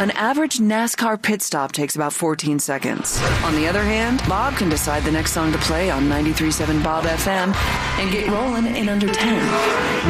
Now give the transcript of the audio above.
An average NASCAR pit stop takes about 14 seconds. On the other hand, Bob can decide the next song to play on 93.7 Bob FM and get rolling in under 10.